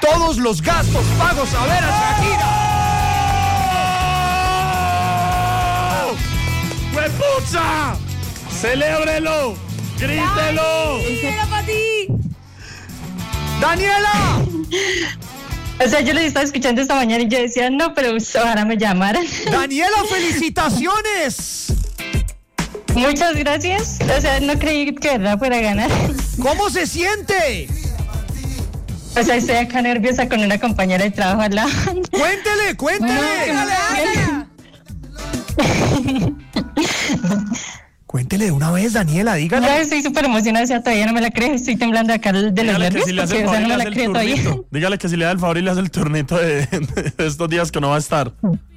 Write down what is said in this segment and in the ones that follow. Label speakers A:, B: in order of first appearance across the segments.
A: todos los gastos pagos a ver a Shakira.
B: ¡Huepucha! ¡Celébrelo! ¡Grítelo!
C: ¡Era para ti!
A: ¡Daniela!
D: O sea, yo les estaba escuchando esta mañana y yo decía, no, pero ojalá me llamaran.
A: ¡Daniela, felicitaciones!
D: Muchas gracias. O sea, no creí que de verdad fuera a ganar.
A: ¿Cómo se siente?
D: O sea, estoy acá nerviosa con una compañera de trabajo al lado.
A: Cuéntele. Cuéntele de una vez, Daniela, dígale.
D: No, estoy súper emocionada, o sea, todavía no me la creo. Estoy temblando acá de los nervios.
B: Que si le hace el
D: porque,
B: favor,
D: no me
B: le
D: la
B: hace
D: creo
B: el
D: todavía.
B: turnito. Dígale que si le da el favor y le hace el turnito de estos días que no va a estar.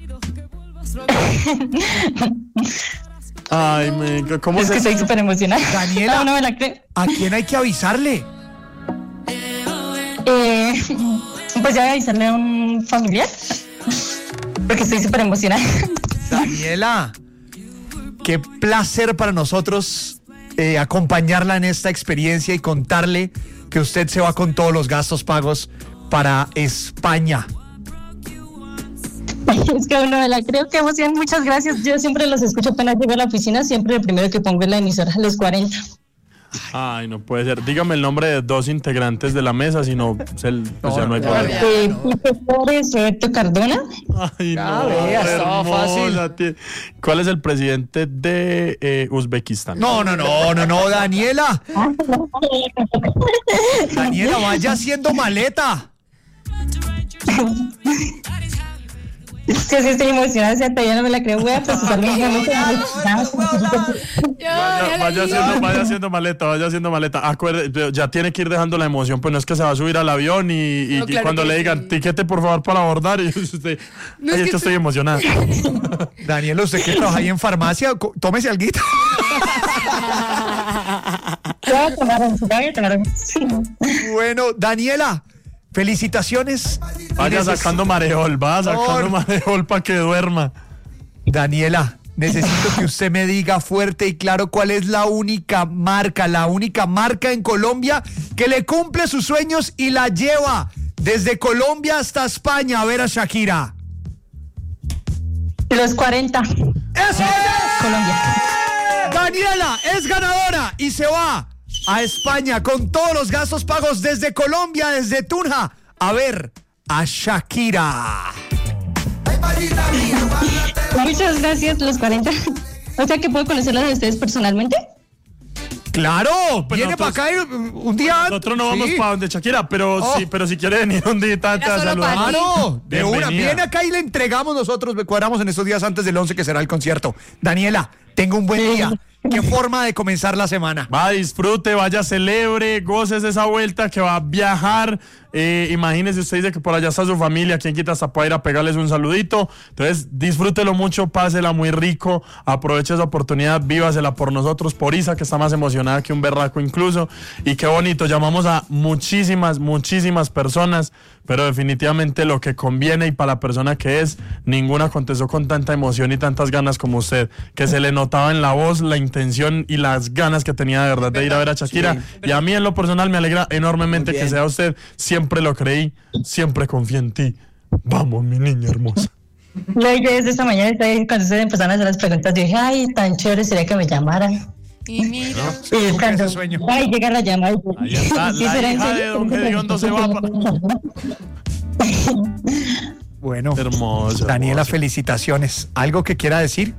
B: Ay, ¿cómo
D: Es que estoy súper emocionada.
A: Daniela,
D: no me la creo.
A: ¿A quién hay que avisarle?
D: Pues ya voy a avisarle a un familiar. Porque estoy súper emocionada.
A: Daniela, qué placer para nosotros acompañarla en esta experiencia y contarle que usted se va con todos los gastos pagos para España.
D: Es que no me la creo, qué emoción, muchas gracias. Yo siempre los escucho apenas llego a la oficina, siempre el primero que pongo es la emisora, los 40.
B: Ay, no puede ser. Dígame el nombre de 2 integrantes de la mesa, si no, pues ya no hay poder.
D: Pipe Flores, Roberto Cardona.
B: Ay, no,
A: vea, estaba
B: hermosa, fácil. ¿Cuál es el presidente de Uzbekistán?
A: No, Daniela. Daniela, vaya haciendo maleta.
D: Sí, estoy emocionada, o sea, todavía no me la creo, voy a procesar mi
B: Vaya haciendo maleta. Acuerde, ya tiene que ir dejando la emoción, pues no es que se va a subir al avión y
C: No, claro
B: cuando
C: que
B: le digan, tiquete por favor para abordar, y usted,
C: No, es que
B: estoy emocionada.
A: Daniela, usted que trabaja ahí en farmacia, tómese alguito.
D: Voy a tomar.
A: Bueno, Daniela, felicitaciones.
B: Vaya sacando mareol para que duerma.
A: Daniela, necesito que usted me diga fuerte y claro cuál es la única marca en Colombia que le cumple sus sueños y la lleva desde Colombia hasta España a ver a Shakira.
D: Los 40.
A: ¡Eso es!
D: Colombia.
A: Daniela es ganadora y se va a España con todos los gastos pagos desde Colombia, desde Tunja, a ver a Shakira.
D: Muchas gracias, los 40. O sea, que puedo conocerlos de ustedes personalmente.
A: Claro,
B: Pues
A: viene para acá un día antes.
B: Nosotros no vamos para donde Shakira, pero sí, pero si quiere venir un día antes a
C: solo
B: saludar.
C: para ti.
A: Claro, de una.
B: Bienvenida.
A: Viene acá y le entregamos nosotros, cuadramos en estos días antes del 11 que será el concierto. Daniela, tenga un buen día. Qué forma de comenzar la semana.
B: Va, disfrute, vaya, celebre, goces esa vuelta que va a viajar. Imagínese, usted dice que por allá está su familia, quien quita hasta para ir a pegarles un saludito. Entonces, disfrútelo mucho, pásela muy rico, aproveche esa oportunidad, vívasela por nosotros, por Isa, que está más emocionada que un berraco incluso. Y qué bonito, llamamos a muchísimas personas, pero definitivamente lo que conviene y para la persona que es, ninguna contestó con tanta emoción y tantas ganas como usted, que se le notaba en la voz la intención y las ganas que tenía de verdad de ir a ver a Shakira. Y a mí en lo personal me alegra enormemente que sea usted. Siempre lo creí, siempre confié en ti. Vamos, mi niña hermosa.
D: Yo desde esta mañana, cuando ustedes empezaron a hacer las preguntas, yo dije, ay, tan chévere sería que me llamaran.
C: Y mira.
D: Y cuando,
A: ese sueño.
D: ay, llega la llamada.
B: Ahí está,
D: ¿Sí
B: la
D: será en
B: hija
D: serio?
B: de Don Gediondo se va.
A: Bueno,
B: Hermoso.
A: Daniela,
B: hermoso.
A: felicitaciones. ¿Algo que quiera decir?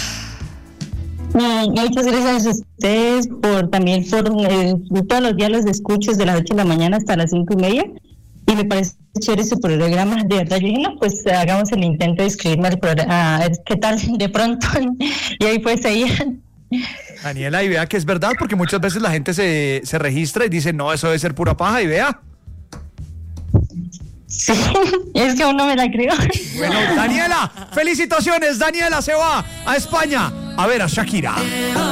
D: Muchas gracias a ustedes por todos los días los escucho desde las 8 de la mañana hasta las 5:30 y me parece chévere su programa, de verdad. Yo dije, no, pues hagamos el intento de inscribirme al programa, a ver qué tal de pronto, y ahí pues seguían.
A: Daniela, y vea que es verdad, porque muchas veces la gente se registra y dice, no, eso debe ser pura paja, y vea.
D: Sí, es que aún no me la creo.
A: Bueno, Daniela, felicitaciones. Daniela se va a España a ver a Shakira.